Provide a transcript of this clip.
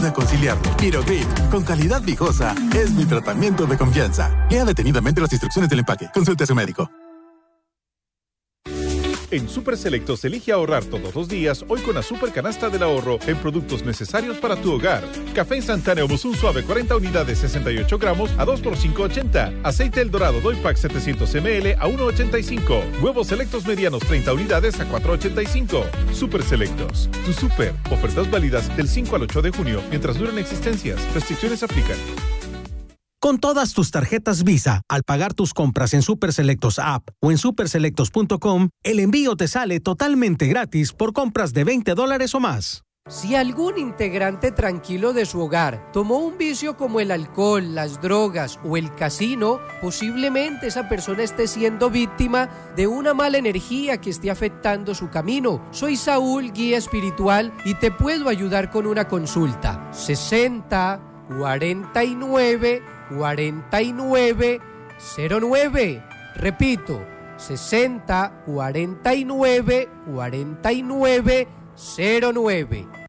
ayuda a conciliarlo. Pirogrip, con calidad viejosa, es mi tratamiento de confianza. Lea detenidamente las instrucciones del empaque. Consulte a su médico. En Super Selectos elige ahorrar todos los días, hoy con la Super Canasta del Ahorro en productos necesarios para tu hogar. Café instantáneo Monzón Suave 40 unidades 68 gramos a 2 por 5.80. Aceite El Dorado Doy Pack 700 ml a 1.85. Huevos selectos medianos 30 unidades a 4.85. Super Selectos. Tu super. Ofertas válidas del 5 al 8 de junio mientras duren existencias. Restricciones aplican. Con todas tus tarjetas Visa, al pagar tus compras en Super Selectos App o en superselectos.com, el envío te sale totalmente gratis por compras de $20 o más. Si algún integrante tranquilo de su hogar tomó un vicio como el alcohol, las drogas o el casino, posiblemente esa persona esté siendo víctima de una mala energía que esté afectando su camino. Soy Saúl, guía espiritual, y te puedo ayudar con una consulta. 60 49 4909. Repito, 60 49 4909.